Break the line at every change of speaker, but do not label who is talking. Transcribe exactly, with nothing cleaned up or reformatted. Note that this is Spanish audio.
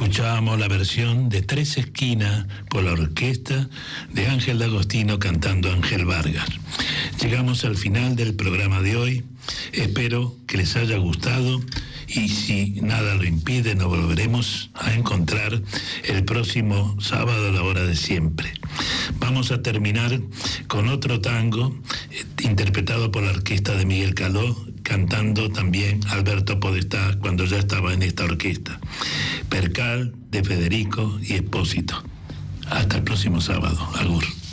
Escuchábamos la versión de Tres Esquinas por la orquesta de Ángel D'Agostino cantando Ángel Vargas. Llegamos al final del programa de hoy. Espero que les haya gustado y si nada lo impide nos volveremos a encontrar el próximo sábado a la hora de siempre. Vamos a terminar con otro tango eh, interpretado por la orquesta de Miguel Caló, cantando también Alberto Podestá cuando ya estaba en esta orquesta. Percal, de Federico y Espósito. Hasta el próximo sábado. Agur.